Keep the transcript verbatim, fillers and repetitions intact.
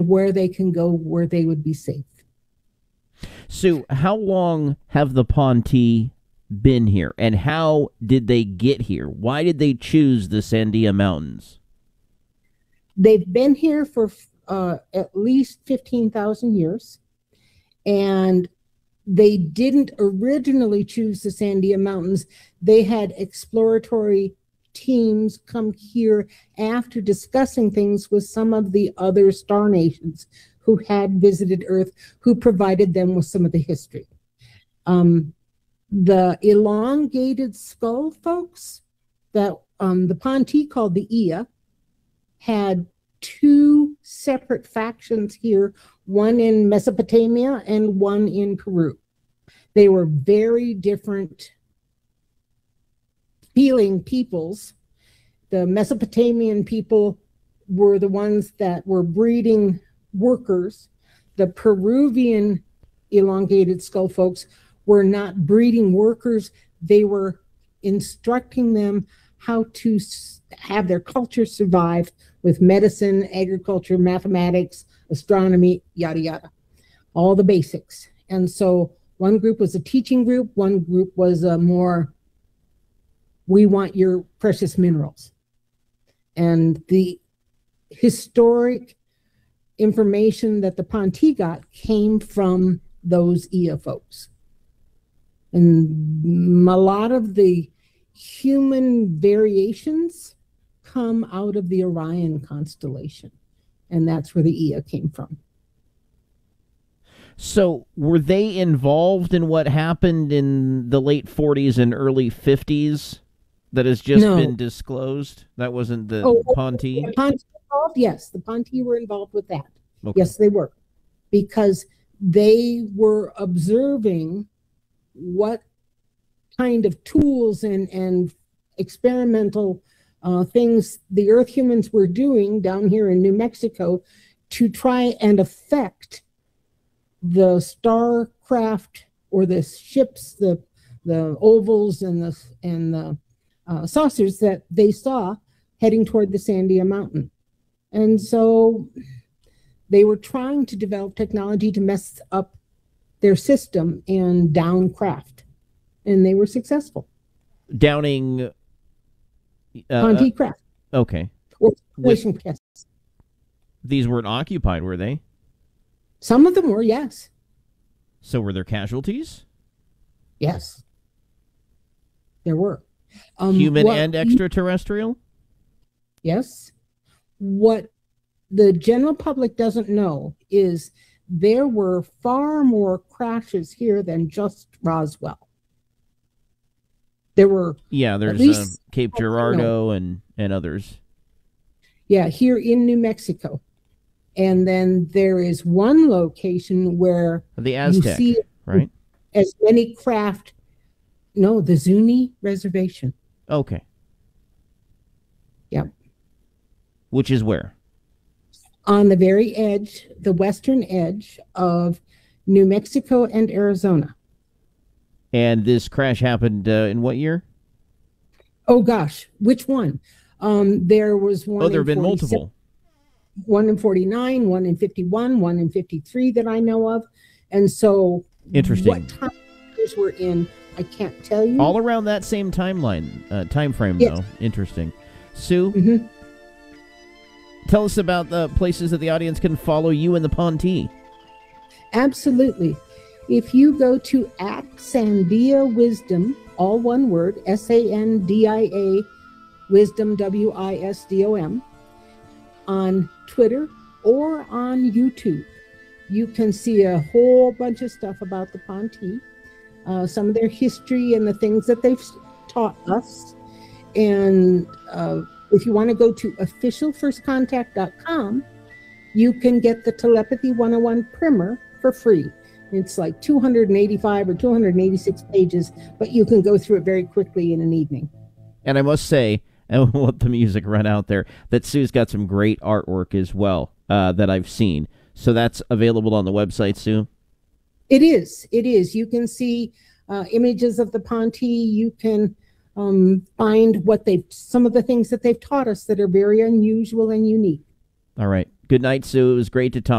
where they can go, where they would be safe. Sue, how long have the Pawnee been here, and how did they get here? Why did they choose the Sandia Mountains? They've been here for uh, at least fifteen thousand years, and they didn't originally choose the Sandia Mountains. They had exploratory teams come here after discussing things with some of the other star nations who had visited Earth, who provided them with some of the history. Um, the elongated skull folks that um, the Pawnee called the Ia had two separate factions here, one in Mesopotamia and one in Peru. They were very different feeling peoples. The Mesopotamian people were the ones that were breeding workers. The Peruvian elongated skull folks were not breeding workers. They were instructing them how to have their culture survive with medicine, agriculture, mathematics, astronomy, yada, yada, all the basics. And so one group was a teaching group, one group was a more, we want your precious minerals. And the historic information that the Pawnee got came from those Ia folks. And a lot of the human variations come out of the Orion constellation. And that's where the Ia came from. So were they involved in what happened in the late forties and early fifties that has just No. been disclosed? That wasn't the Oh, Pawnee? The Pawnee involved? Yes, the Pawnee were involved with that. Okay. Yes, they were. Because they were observing what kind of tools and, and experimental uh, things the Earth humans were doing down here in New Mexico to try and affect the starcraft or the ships, the the ovals and the and the uh, saucers that they saw heading toward the Sandia Mountain. And so they were trying to develop technology to mess up their system and down craft. And they were successful. Downing uh, Pawnee craft. Okay. Or exploration tests. These weren't occupied, were they? Some of them were, yes. So were there casualties? Yes. There were. Um, Human what- and extraterrestrial? Yes. What the general public doesn't know is there were far more crashes here than just Roswell. There were, Yeah, there's uh, least- Cape Oh, I know. Girardeau and, and others. yeah, here in New Mexico. And then there is one location where The you Aztec, see right? as many craft. No, the Zuni Reservation. Okay. Yep. Which is where? On the very edge, the western edge of New Mexico and Arizona. And this crash happened uh, in what year? Oh gosh, which one? Um, there was one. Oh, there in have been forty-seven, multiple. One in forty-nine, one in fifty-one, one in fifty-three that I know of. And so Interesting. what time years we're in, I can't tell you. All around that same timeline, uh, time frame, Yes. though. Interesting. Sue, Mhm. tell us about the places that the audience can follow you in the Pawnee. Absolutely. If you go to at Sandia Wisdom, all one word, S A N D I A Wisdom, W I S D O M, on Twitter or on YouTube, you can see a whole bunch of stuff about the Pawnee, uh, some of their history and the things that they've taught us. And uh, if you want to go to official first contact dot com, you can get the Telepathy one oh one primer for free. It's like two hundred eighty-five or two hundred eighty-six pages, but you can go through it very quickly in an evening. And I must say, and we'll let the music run out there, that Sue's got some great artwork as well uh, that I've seen. So that's available on the website, Sue? It is. It is. You can see uh, images of the Pawnee. You can um, find what they've, some of the things that they've taught us that are very unusual and unique. All right. Good night, Sue. It was great to talk.